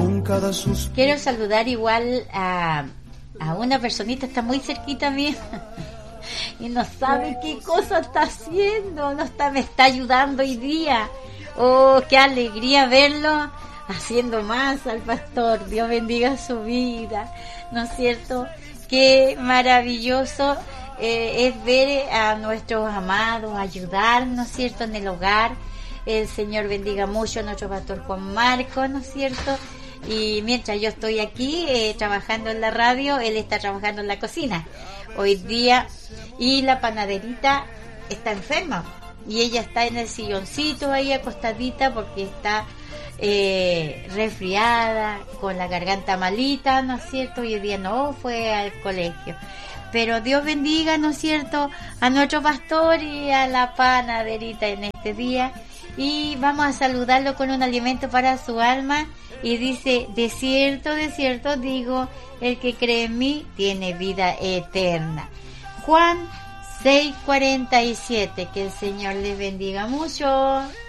con cada suspiro. Quiero saludar igual a una personita, está muy cerquita mía y no sabe qué cosa está haciendo, me está ayudando hoy día. Oh, qué alegría verlo haciendo más al pastor. Dios bendiga su vida, ¿no es cierto? Qué maravilloso es ver a nuestros amados ayudar, ¿no es cierto?, en el hogar. El Señor bendiga mucho a nuestro pastor Juan Marco, ¿no es cierto? Y mientras yo estoy aquí trabajando en la radio, él está trabajando en la cocina hoy día. Y la panaderita está enferma y ella está en el silloncito ahí acostadita porque está resfriada, con la garganta malita, ¿no es cierto? Y hoy día no fue al colegio. Pero Dios bendiga, ¿no es cierto?, a nuestro pastor y a la panaderita en este día. Y vamos a saludarlo con un alimento para su alma. Y dice: de cierto digo, el que cree en mí tiene vida eterna. Juan 6:47. Que el Señor les bendiga mucho.